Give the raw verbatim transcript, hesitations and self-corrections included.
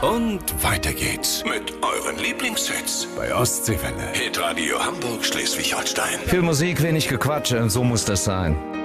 Und weiter geht's mit euren Lieblingshits bei Ostseewelle. Hitradio Hamburg, Schleswig-Holstein. Viel Musik, wenig Gequatsche, so muss das sein.